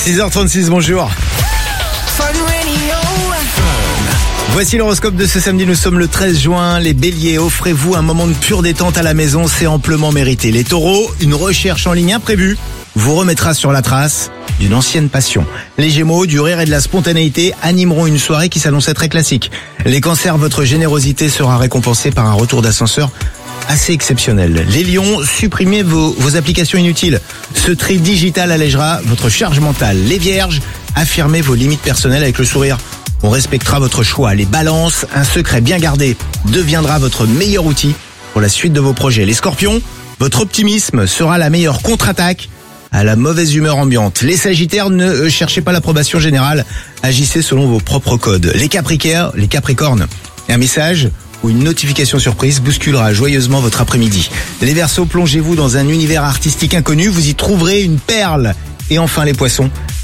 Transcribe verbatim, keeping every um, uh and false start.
six heures trente-six, bonjour. Voici l'horoscope de ce samedi, nous sommes le treize juin. Les béliers, offrez-vous un moment de pure détente à la maison, c'est amplement mérité. Les taureaux, une recherche en ligne imprévue vous remettra sur la trace d'une ancienne passion. Les gémeaux, du rire et de la spontanéité animeront une soirée qui s'annonçait très classique. Les cancers, votre générosité sera récompensée par un retour d'ascenseur assez exceptionnel. Les lions, supprimez vos, vos applications inutiles. Ce tri digital allégera votre charge mentale. Les vierges, affirmez vos limites personnelles avec le sourire. On respectera votre choix. Les balances, un secret bien gardé deviendra votre meilleur outil pour la suite de vos projets. Les scorpions, votre optimisme sera la meilleure contre-attaque à la mauvaise humeur ambiante. Les sagittaires, ne cherchez pas l'approbation générale, agissez selon vos propres codes. Les capricornes, les capricornes, un message ou une notification surprise bousculera joyeusement votre après-midi. Les verseaux, plongez-vous dans un univers artistique inconnu, vous y trouverez une perle. Et enfin les poissons,